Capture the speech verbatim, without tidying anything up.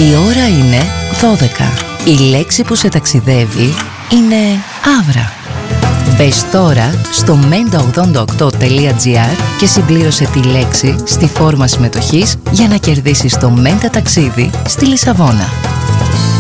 Η ώρα είναι δώδεκα. Η λέξη που σε ταξιδεύει είναι άβρα. Μπες τώρα στο μέντα ογδόντα οκτώ τελεία τζι άρ και συμπλήρωσε τη λέξη στη φόρμα συμμετοχής για να κερδίσεις το Μέντα ταξίδι στη Λισαβόνα.